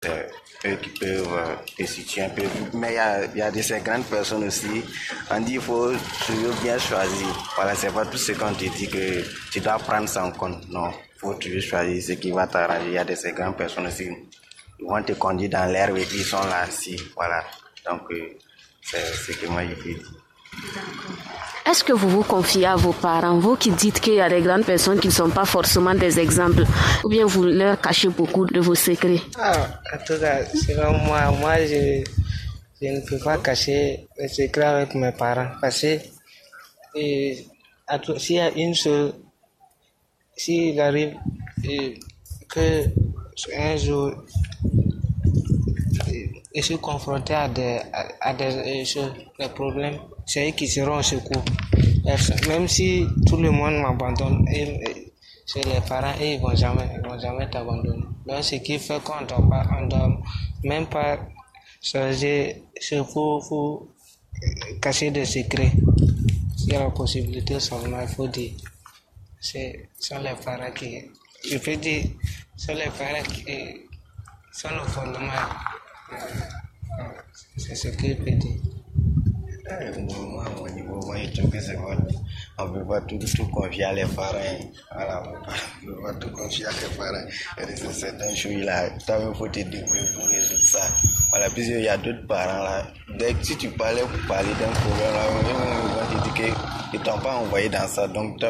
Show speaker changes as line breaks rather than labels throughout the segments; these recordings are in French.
eux qui peuvent te situer un peu. Mais il y a de ces grandes personnes aussi. On dit qu'il faut toujours bien choisir. Voilà, c'est pas tout ce qu'on te dit que tu dois prendre ça en compte. Non, il faut toujours choisir ce qui va t'arranger. Il y a de ces grandes personnes aussi. Ils vont te conduire dans l'herbe et ils sont là aussi. Voilà. Donc, c'est ce que moi je peux dire.
Est-ce que vous vous confiez à vos parents, vous qui dites qu'il y a des grandes personnes qui ne sont pas forcément des exemples, ou bien vous leur cachez beaucoup de vos secrets?
En tout cas, selon moi je ne peux pas cacher les secrets avec mes parents parce que s'il y a une seule, s'il arrive que un jour je suis confronté à des problèmes, c'est eux qui seront au secours. Même si tout le monde m'abandonne, chez les parents, ils vont jamais t'abandonner. Donc, ce qui fait qu'on ne doit même pas changer, pour cacher des secrets. S'il y a la possibilité seulement, il faut dire. Ce sont les parents qui, je peux dire, sont les parents qui sont le fondement. C'est ce que je peux dire.
Moi, au niveau, moi, je trouve que c'est bon. On ne peut pas tout confier à les parents. Voilà, on ne peut pas tout confier à les parents. Et c'est certaines choses là. Il faut te débrouiller pour résoudre ça. Voilà, puisqu'il y a d'autres parents là. Dès que si tu parlais pour parler d'un problème là, ils vont te dire qu'ils ne t'ont pas envoyé dans ça. Donc,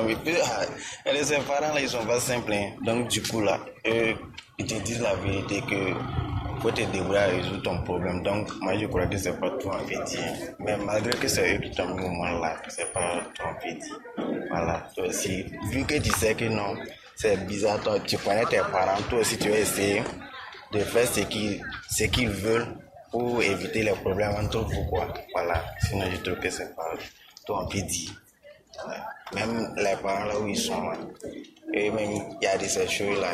et ces parents là, ils ne sont pas simples. Hein. Donc, du coup là, eux, ils te disent la vérité que faut te débrouiller à résoudre ton problème. Donc, moi, je crois que c'est pas tout en fait dire. Mais malgré que c'est eux qui t'ont mis au moins là, c'est pas tout en fait dire. Voilà. Toi aussi, vu que tu sais que non, c'est bizarre, toi, tu connais tes parents, toi aussi, tu vas essayer de faire ce qu'ils veulent pour éviter les problèmes entre vous, quoi. Voilà. Sinon, je trouve que c'est pas tout en fait dire. Voilà. Même les parents là où ils sont là, et même, il y a de ces choses là,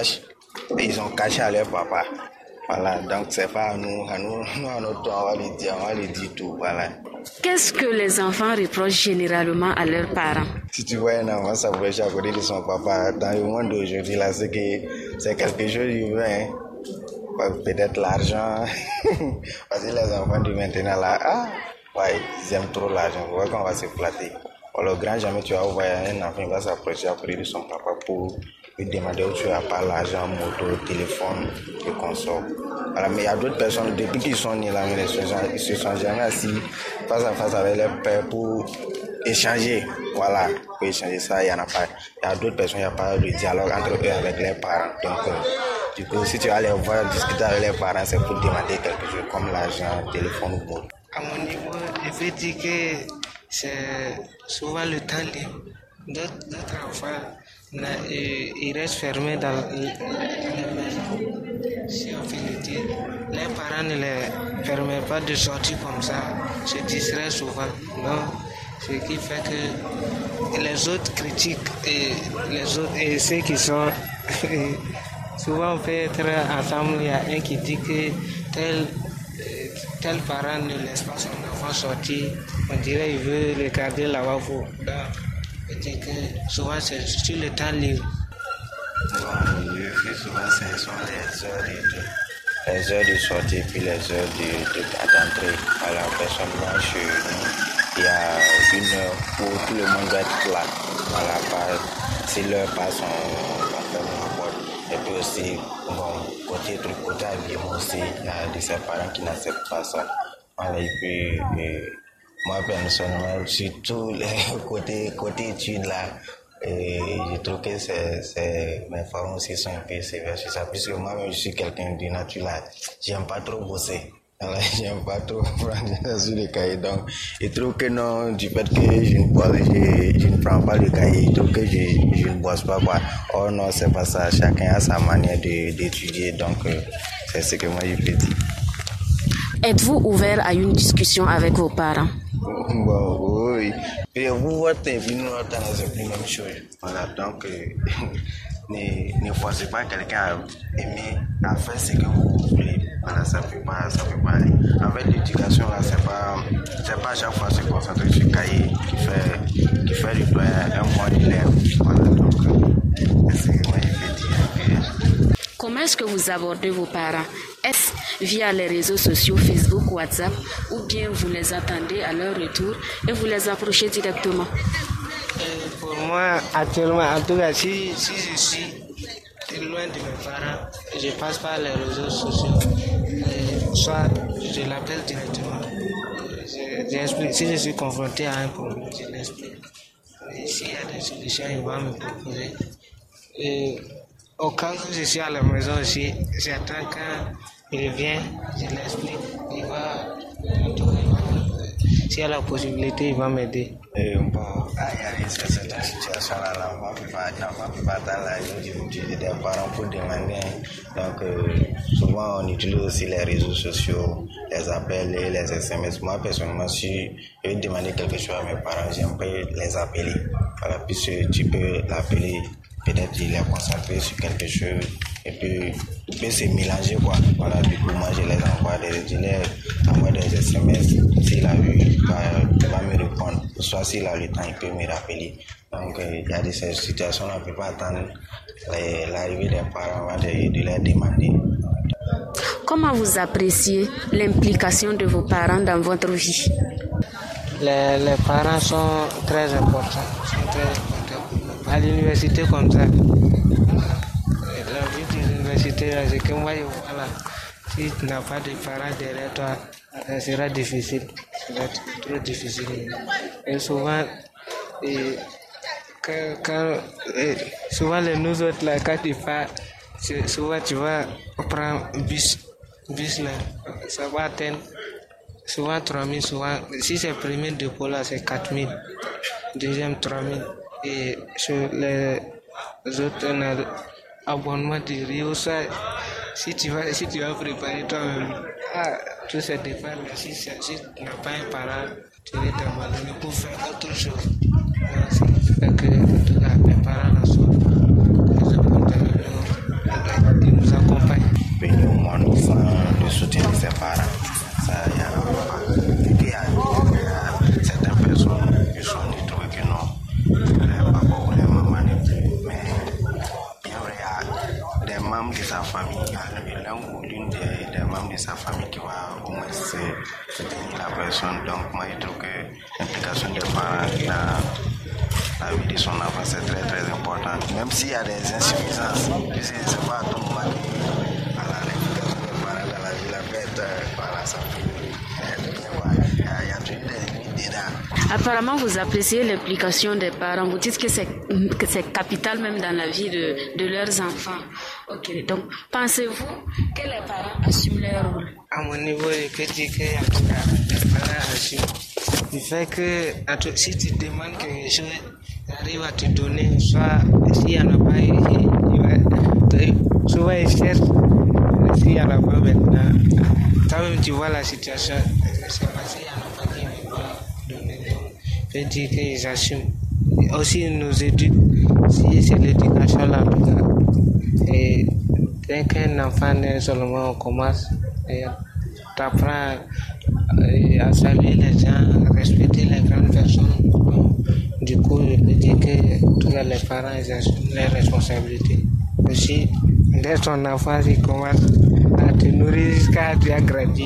ils ont caché à leur papa. Voilà, donc c'est pas à nous, à notre tour, on va lui dire tout, voilà.
Qu'est-ce que les enfants reprochent généralement à leurs parents?
Si tu vois un enfant s'approcher à côté de son papa, dans le monde d'aujourd'hui, là, c'est quelque chose qui veut, hein. Peut-être l'argent, parce que les enfants de maintenant, là, ouais, ils aiment trop l'argent, on voit qu'on va se flatter. Alors, grand jamais tu vas voir un enfant qui va s'approcher à côté de son papa pour lui demander où tu as pas l'argent, moto, téléphone, et console. Voilà, mais il y a d'autres personnes, depuis qu'ils sont nés là, ils se sont jamais assis face à face avec leur père pour échanger. Voilà, pour échanger ça, il y en a pas. Il y a d'autres personnes, il n'y a pas de dialogue entre eux avec leurs parents. Donc, du coup, si tu vas les voir discuter avec leurs parents, c'est pour demander quelque chose comme l'argent, téléphone ou moto.
À mon niveau, je veux dire que c'est souvent le temps libre. D'autres enfants, ils restent fermés dans la maison. Si on fait le dire, les parents ne les permettent pas de sortir comme ça, se distraient souvent. Donc, ce qui fait que les autres critiquent et ceux qui sont souvent on peut être ensemble. Il y a un qui dit que tel parent ne laisse pas son enfant sortir, on dirait qu'il veut regarder là-bas. C'est que souvent c'est sur le temps libre.
Souvent ce sont les heures de sortie puis les heures d'entrée. À la personne va chez nous, il y a une heure où tout le monde doit être là. Voilà, si l'heure passe, on ferme la porte. Et puis aussi, côté habillement aussi, il y a des parents qui n'acceptent pas ça. Voilà, et puis, moi personnellement, surtout les côté études là, et je trouve que mes parents aussi sont un peu sévères sur ça, puisque moi-même je suis quelqu'un de nature là, j'aime pas trop bosser. Alors, j'aime pas trop prendre sur le cahier, donc je trouve que non, du fait que je ne prends pas le cahier, je trouve que je ne bosse pas. Oh non, c'est pas ça, chacun a sa manière d'étudier, donc c'est ce que moi je peux dire.
Êtes-vous ouvert à une discussion avec vos parents?
Bon, oui. Et vous, votre vie, nous, c'est plus la même chose. Voilà, donc, ne forcez pas quelqu'un à aimer, à faire ce que vous voulez. Voilà, ça peut pas aller. En fait, l'éducation, là, c'est pas à chaque fois se concentrer sur le cahier qui fait du un bon élève. Voilà, donc, c'est ce que moi, je veux dire.
Comment est-ce que vous abordez vos parents? Est-ce via les réseaux sociaux, Facebook, WhatsApp, ou bien vous les attendez à leur retour et vous les approchez directement?
Pour moi, actuellement, en tout cas, si je suis loin de mes parents, je passe par les réseaux sociaux, soit je l'appelle directement. J'explique. Si je suis confronté à un problème, je l'explique. Et s'il y a des solutions, il va me proposer. Et au cas où je suis à la maison aussi, j'attends quand il vient, je l'explique. Il va, s'il y a la possibilité, il va m'aider.
Bon, il y a cette situation-là, on ne peut pas attendre la vie des parents pour demander. Donc, souvent, on utilise aussi les réseaux sociaux, les appels et les SMS. Moi, personnellement, si je veux demander quelque chose à mes parents, j'aime pas les appeler. Voilà, puisque tu peux l'appeler, peut-être il est concentré sur quelque chose, et puis il peut se mélanger, quoi. Voilà, du coup, moi, je les envoie des SMS. S'il a vu, il va me répondre. Soit s'il a le temps, il peut me rappeler. Donc, il y a ces situations-là, on ne peut pas attendre l'arrivée des parents avant de leur demander.
Comment vous appréciez l'implication de vos parents dans votre vie?
Les parents sont très importants. À l'université comme ça, la vie de l'université, c'est que moi, voilà, si tu n'as pas de parents derrière toi, ça sera difficile. Ça va être trop difficile. Et souvent, souvent nous autres, là, quand tu pars, souvent tu vas prendre bus là, ça va atteindre souvent 3 000, souvent, si c'est le premier dépôt là, c'est 4 000, deuxième 3 000. Et sur les autres, on a abonnement de Rio, ça, si tu vas préparer toi-même, tout ça dépend, mais si tu n'as pas un parent, tu es abandonné pour faire autre chose. Ça fait que, en tout cas, mes parents là sont très importants, ils nous accompagnent.
Béni au moins, nous faisons le soutien de ses parents. Ça, il y a certaines personnes qui sont trouvent que non. Papa ou les mamans ne plus. Mais bien vrai, il y a des membres de sa famille, l'un ou l'une des membres de sa famille qui va au moins soutenir la personne. Donc, moi, je trouve que l'implication des parents dans la vie de son enfant, c'est très très important. Même s'il y a des insuffisances, puisque c'est pas à tout moment que l'implication des parents dans la vie, la fête, voilà, ça peut. Il y a toujours des limites dedans.
Apparemment, vous appréciez l'implication des parents. Vous dites que c'est capital même dans la vie de leurs enfants. Ok, donc pensez-vous que les parents assument leur rôle?
À mon niveau, je peux dire que en tout cas, les parents assument. Du fait que si tu demandes quelque chose, ils arrivent à te donner, soit s'il n'y en a pas, souvent ils cherchent, s'il n'y en a pas maintenant. Toi-même, tu vois la situation, c'est pas s'il n'y en a pas qui ne veulent pas donner. Je peux dire qu'ils assument. Aussi, ils nous éduquent, si c'est l'éducation là, en tout cas. Et dès qu'un enfant naît seulement, on commence, et t'apprends à saluer les gens, respecter les grandes personnes. Du coup, je peux dire que tous les parents ils assument leurs responsabilités. Aussi, dès ton enfant, il commence à te nourrir jusqu'à tu as grandi.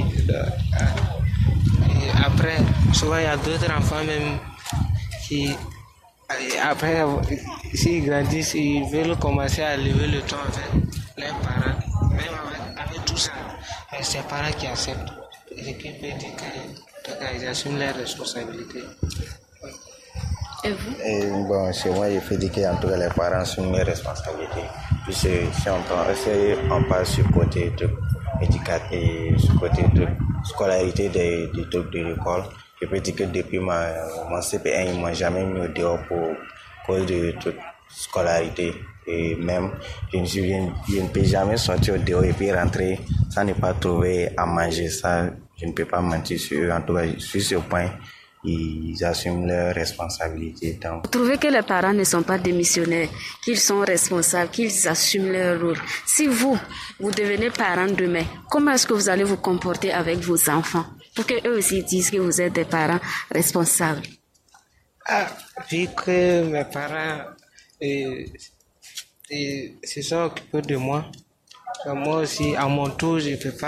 Et après, souvent il y a d'autres enfants même qui, après, s'ils grandissent, ils veulent commencer à lever le ton avec leurs parents. Même avec tout ça, c'est les parents qui acceptent. Et qui peut dire qu'ils assument leurs responsabilités.
Et vous?
Bon, chez moi, il faut dire qu'en tout cas, les parents assument mes responsabilités. Puisque si on passe sur le côté de l'éducation et sur le côté de scolarité des trucs de l'école, je peux dire que depuis mon CP1, ils ne m'ont jamais mis au dehors pour cause de toute scolarité. Et même, je ne peux jamais sortir au dehors et puis rentrer sans ne pas trouver à manger. Ça, je ne peux pas mentir sur eux. En tout cas, sur ce point, ils assument leurs responsabilités. Donc,
Vous trouvez que les parents ne sont pas démissionnaires, qu'ils sont responsables, qu'ils assument leur rôle. Si vous devenez parent demain, comment est-ce que vous allez vous comporter avec vos enfants pour qu'eux aussi disent que vous êtes des parents responsables?
Vu que mes parents se sont occupés de moi, Moi aussi, à mon tour,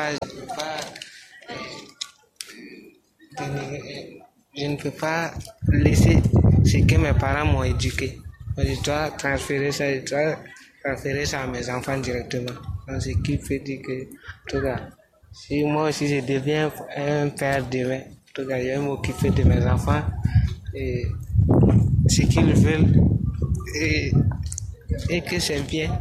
je ne peux pas laisser ce que mes parents m'ont éduqué. Je dois transférer ça à mes enfants directement. Donc, ce qui fait dire que, en tout cas, si moi aussi je deviens un père demain, en tout cas, je vais m'occuper de mes enfants et ce qu'ils veulent et que c'est bien.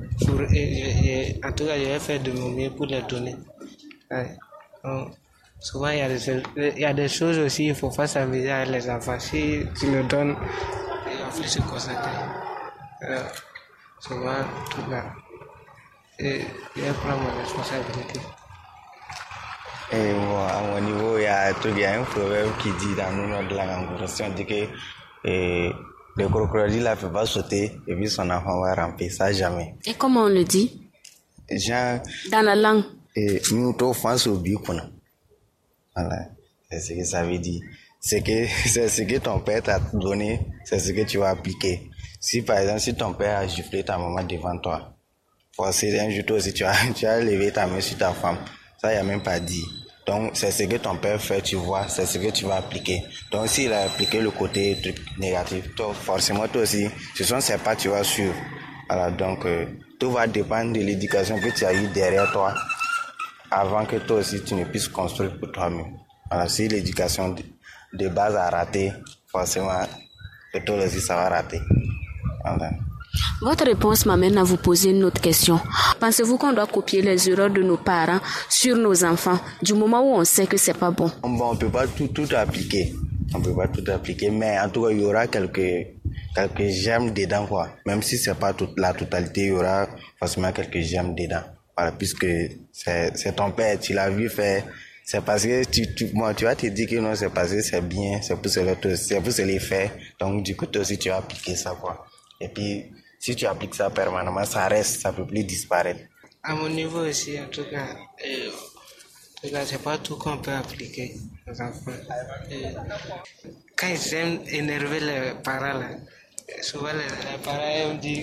En tout cas, je vais faire de mon mieux pour les donner. Ouais. Donc, souvent, il y a des choses aussi, il ne faut pas s'amuser avec les enfants. Si tu le donnes, ils vont plus se concentrer. Souvent, tout là. Et je vais prendre ma responsabilité.
Et bon, à mon niveau, il y a un proverbe qui dit dans le nom de la Anglo-Saxonne, on dit que le crocodile ne peut pas sauter et puis son enfant va ramper, ça jamais.
Et comment on le dit?
Genre,
dans la langue.
Et nous, on face au bicon. Voilà, c'est ce que ça veut dire. C'est ce que ton père t'a donné, c'est ce que tu vas appliquer. Si par exemple, si ton père a giflé ta maman devant toi, forcément un jour toi aussi tu as levé ta main sur ta femme, ça il n'y a même pas dit. Donc c'est ce que ton père fait, tu vois, c'est ce que tu vas appliquer. Donc s'il a appliqué le côté truc négatif, toi, forcément toi aussi, ce sont ces pas tu vas suivre. Voilà, donc tout va dépendre de l'éducation que tu as eue derrière toi, avant que toi aussi tu ne puisses construire pour toi-même. Voilà, si l'éducation de base a raté, forcément que toi aussi ça va rater. Voilà.
Votre réponse m'amène à vous poser une autre question. Pensez-vous qu'on doit copier les erreurs de nos parents sur nos enfants du moment où on sait que c'est pas bon?
Bon, on peut pas tout appliquer. On peut pas tout appliquer, mais en tout cas, il y aura quelques gemmes dedans, quoi. Même si c'est pas la totalité, il y aura forcément quelques gemmes dedans. Voilà, puisque c'est ton père, tu l'as vu faire. C'est parce que tu vas te dire que non, c'est parce que c'est bien, c'est pour se les faire. Donc, du coup, toi aussi, tu vas appliquer ça, quoi. Et puis, si tu appliques ça permanemment, ça reste, ça peut plus disparaître.
À mon niveau aussi, en tout cas, c'est pas tout qu'on peut appliquer aux enfants. Quand ils aiment énerver les parents, là, souvent les parents aiment dire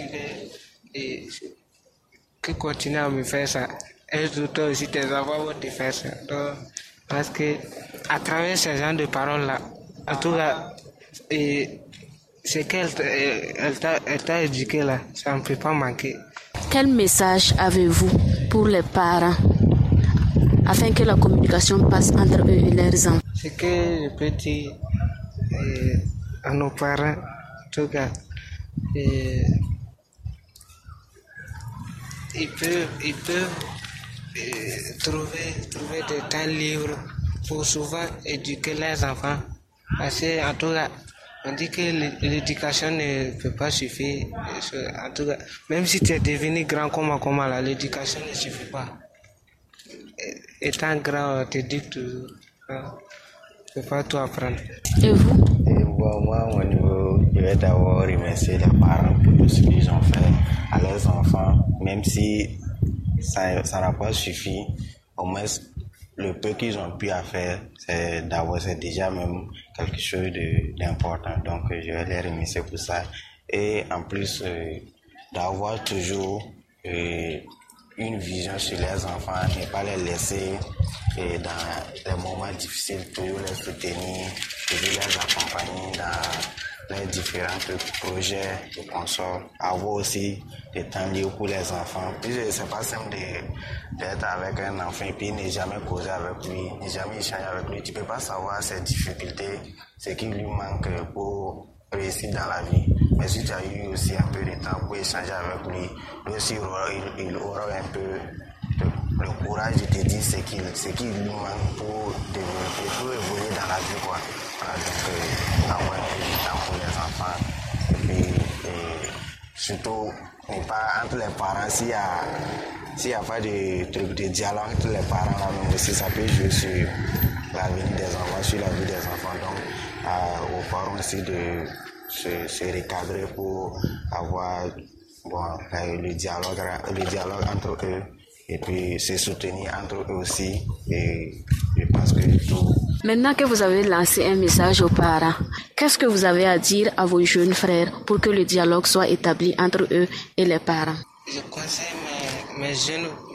que continue à me faire ça. Et toi aussi, tes enfants vont te faire ça. Donc, parce que à travers ces genre de paroles-là, en tout cas, ce qu'elle t'a éduqué là, ça ne peut pas manquer.
Quel message avez-vous pour les parents afin que la communication passe entre eux et leurs enfants?
Ce que je peux dire à nos parents, en tout cas, ils peuvent trouver des temps libres pour souvent éduquer leurs enfants. Parce que, en tout cas, on dit que l'éducation ne peut pas suffire. En tout cas, même si tu es devenu grand comme là, l'éducation ne suffit pas. Étant grand, on te dit toujours. Tu ne peux pas tout apprendre.
Et vous?
Moi, au niveau, je vais d'abord remercier les parents pour tout ce qu'ils ont fait à leurs enfants, même si ça n'a pas suffi. Au moins, le peu qu'ils ont pu faire, c'est déjà même quelque chose d'important. Donc, je vais les remercier pour ça. Et en plus, d'avoir toujours une vision sur les enfants, ne pas les laisser dans les moments difficiles, toujours les soutenir, toujours les accompagner dans les différents projets de consort, avoir aussi des temps libres pour les enfants. Puis c'est pas simple d'être avec un enfant et puis ne jamais causer avec lui, ne jamais échanger avec lui. Tu peux pas savoir ses difficultés, ce qui lui manque pour réussir dans la vie. Mais si tu as eu aussi un peu de temps pour échanger avec lui, lui aussi il aura un peu le courage de te dire ce qu'il lui manque pour développer, pour évoluer dans la vie, quoi. Voilà, donc avoir un peu de temps pour les enfants. Et puis surtout, pas entre les parents, s'il y a pas de truc de dialogue entre les parents là même aussi, ça peut jouer sur l'avenir des enfants, sur la vie des enfants. Donc aux parents aussi de se recadrer pour avoir le dialogue entre eux et puis se soutenir entre eux aussi. Et je pense que tout.
Maintenant que vous avez lancé un message aux parents, qu'est-ce que vous avez à dire à vos jeunes frères pour que le dialogue soit établi entre eux et les parents?
Je conseille mes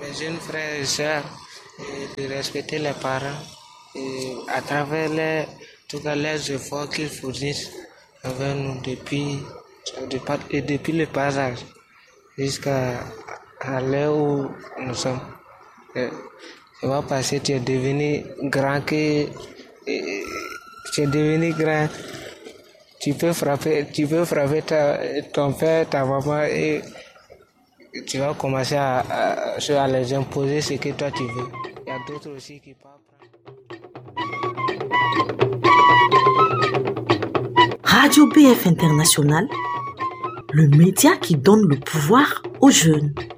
les jeunes frères et sœurs, de respecter les parents et à travers les efforts qu'ils fournissent avec nous depuis le bas âge jusqu'à l'heure où nous sommes. Ça va passer, tu es devenu grand, tu peux frapper ton père, ta maman et tu vas commencer à les imposer ce que toi tu veux. Il y a d'autres aussi qui parlent.
Radio BF International, le média qui donne le pouvoir aux jeunes.